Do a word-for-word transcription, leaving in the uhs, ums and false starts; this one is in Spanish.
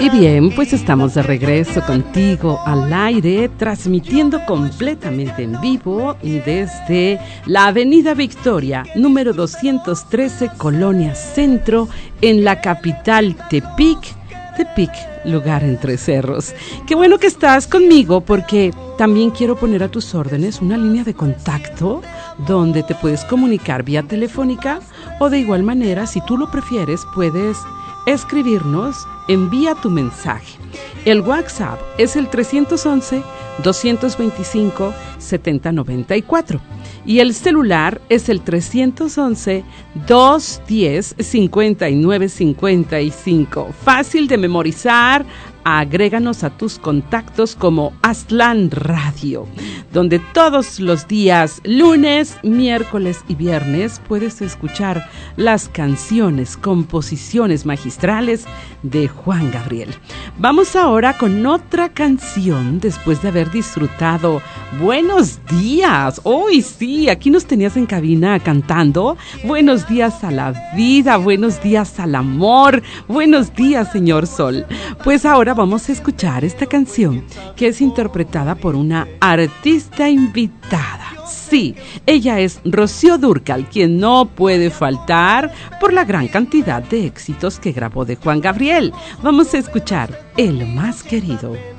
Y bien, pues estamos de regreso contigo al aire, transmitiendo completamente en vivo y desde la Avenida Victoria, número doscientos trece, Colonia Centro, en la capital Tepic, Tepic, lugar entre cerros. Qué bueno que estás conmigo, porque también quiero poner a tus órdenes una línea de contacto donde te puedes comunicar vía telefónica o de igual manera, si tú lo prefieres, puedes escribirnos, envía tu mensaje. El WhatsApp es el tres once, dos veinticinco, setenta noventa y cuatro y el celular es el tres once, dos diez, cincuenta y nueve cincuenta y cinco. Fácil de memorizar. Agréganos a tus contactos como Aztlán Radio, donde todos los días, lunes, miércoles y viernes, puedes escuchar las canciones, composiciones magistrales de Juan Gabriel. Vamos ahora con otra canción después de haber disfrutado Buenos Días. Hoy sí, aquí nos tenías en cabina cantando Buenos días a la vida, buenos días al amor, buenos días, señor Sol. Pues ahora vamos a escuchar esta canción que es interpretada por una artista invitada. Sí, ella es Rocío Dúrcal, quien no puede faltar por la gran cantidad de éxitos que grabó de Juan Gabriel. Vamos a escuchar El Más Querido.